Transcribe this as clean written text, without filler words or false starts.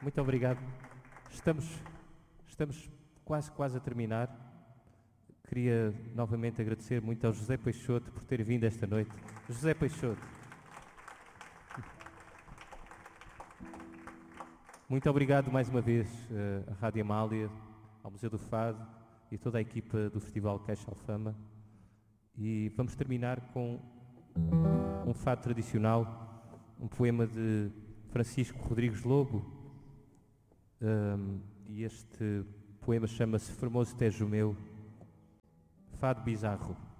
Muito obrigado. Estamos quase a terminar. Queria novamente agradecer muito ao José Peixoto por ter vindo esta noite. José Peixoto. Muito obrigado mais uma vez à Rádio Amália, ao Museu do Fado e toda a equipa do Festival Caixa Alfama. E vamos terminar com um fado tradicional, um poema de Francisco Rodrigues Lobo. E este poema chama-se Formoso Tejo Meu, Fado Bizarro.